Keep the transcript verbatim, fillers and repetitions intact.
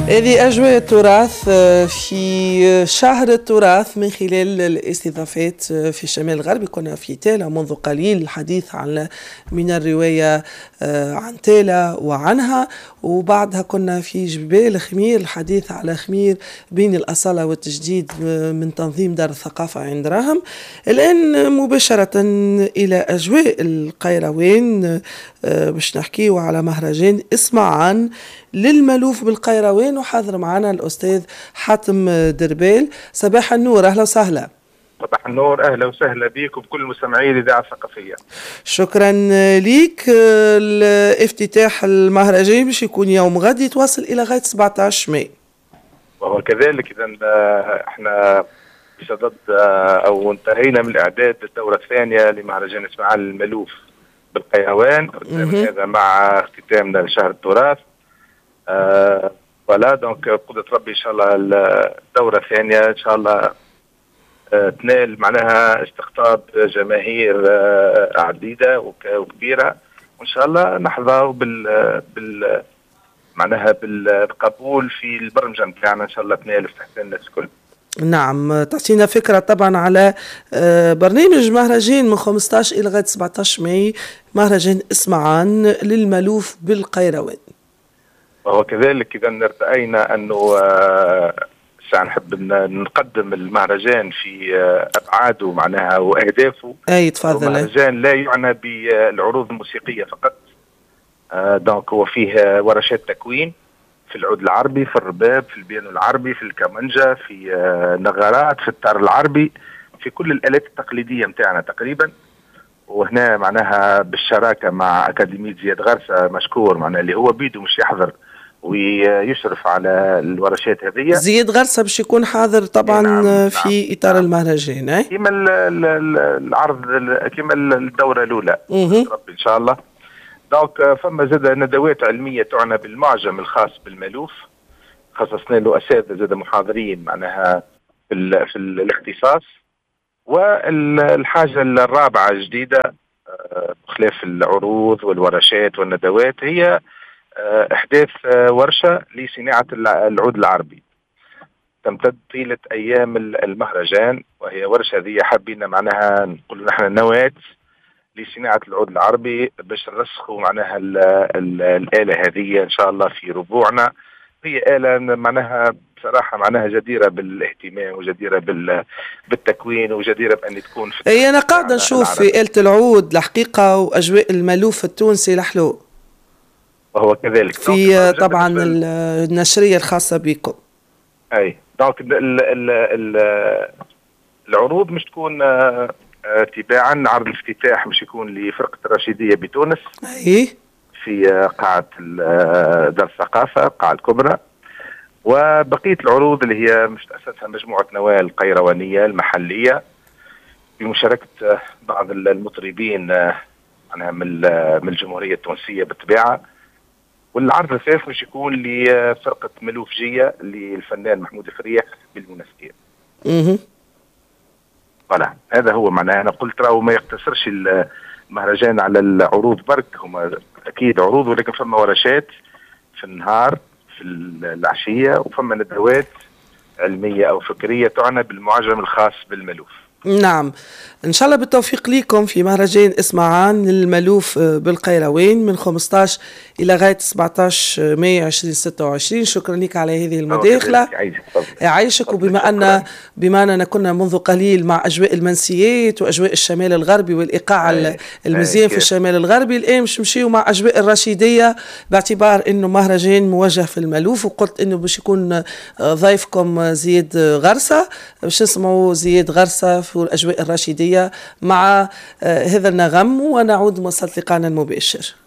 هذه أجواء التراث في شهر التراث من خلال الاستضافات في الشمال الغربي. كنا في تالا منذ قليل الحديث عن من الرواية عن تالا وعنها، وبعدها كنا في جبال خمير الحديث على خمير بين الأصالة والتجديد من تنظيم دار الثقافة عند راهم. الآن مباشرة إلى أجواء القيروان باش نحكيه على مهرجان اسمعان للملوف بالقيروان، وحاضر معنا الأستاذ حاتم دربال. صباح النور، أهلا وسهلا. صباح النور، أهلا وسهلا بك وبكل مستمعي الإذاعة الثقافية. شكرا ليك. الافتتاح المهرجان باش يكون يوم غد يتواصل إلى غاية سبعة عشر ماي. وهو كذلك. إذا احنا بصدد أو انتهينا من الإعداد للدورة الثانية لمهرجان اسمعان للملوف بالقيروان، هذا مع اختتامنا لشهر التراث. آه ولا دونك قدرة ربي ان شاء الله الدورة الثانية ان شاء الله آه تنال معناها استقطاب جماهير آه عديدة وكبيرة، وان شاء الله نحظى بال بال معناها بالقبول في البرمجة نتاعنا ان شاء الله تنال استحسان الناس الكل. نعم، تعطينا فكرة طبعا على برنامج مهرجان من خمسة عشر إلى غاية سبعة عشر ماي، مهرجان اسمعان للملوف بالقيروان. وهو كذلك. إذا ارتأينا أنه سنحب نقدم المهرجان في أبعاده معناها وأهدافه. أي تفضل. المهرجان لا يعنى بالعروض الموسيقية فقط، دونك هو فيه ورشات تكوين في العود العربي، في الرباب، في البيانو العربي، في الكمانجا، في النغارات، في التار العربي، في كل الآلات التقليدية متاعنا تقريبا. وهنا معناها بالشراكة مع أكاديمية زياد غرسة مشكور معناها اللي هو بيدو مش يحضر ويشرف على الورشات هذه. زياد غرسة باش يكون حاضر طبعا. نعم في نعم إطار نعم المهرجان كما العرض كما الدورة الأولى ربي إن شاء الله. دونك فما زاد ندوات علمية تعنى بالمعجم الخاص بالملوف، خصصنا له أساتذة زاد محاضرين معناها في, في الاختصاص. والحاجة الرابعة الجديدة بخلاف العروض والورشات والندوات هي إحداث ورشة لصناعة العود العربي تمتد طيلة أيام المهرجان، وهي ورشة ذي حابين معناها نقول نحن نواة لصناعة العود العربي باش نرسخوا معناها ال ال الآلة هذه إن شاء الله في ربوعنا. هي آلة معناها بصراحة معناها جديرة بالاهتمام وجديرة بال بالتكوين وجديرة بأن تكون في. أي أنا قاعدة نشوف في آلة العود الحقيقة وأجواء الملوف التونسي لحلو. وهو كذلك في طبعا النشرية الخاصة بكم. أي دونك ال ال ال العروض مش تكون تباعا. عرض الافتتاح مش يكون لفرقة الرشيدية بتونس أي في قاعة دار الثقافة القاعة الكبرى، وبقية العروض اللي هي مش أساسها مجموعة نواة القيروانية المحلية بمشاركة بعض المطربين عنها من الجمهورية التونسية بالطبيعة. والعرض الثالث مش يكون لفرقة ملوف جية للفنان محمود فريح بالمناسبة. اها فوالا هذا هو معناه. أنا قلت راهو ما يقتصرش المهرجان على العروض برك، هما أكيد عروض ولكن فما ورشات في النهار في العشية وفما ندوات علمية أو فكرية تعنى بالمعجم الخاص بالملوف. نعم إن شاء الله بالتوفيق لكم في مهرجان اسمعان للملوف بالقيروان من خمسة عشر إلى غاية سبعة عشر ماي ألفين وستة وعشرين. شكرا لك على هذه المداخلة. يعيشك. وبما أن بما أننا كنا منذ قليل مع أجواء المنسيات وأجواء الشمال الغربي والإيقاع أي المزيان أي في الشمال الغربي، الآن باش نمشيو مع أجواء الرشيدية باعتبار أنه مهرجان موجه في الملوف، وقلت أنه باش يكون ضيفكم زياد غرسة باش نسمعوا زياد غرسة في الأجواء الرشيدية مع هذا النغم، ونعود مواصلة لقاءنا المباشر.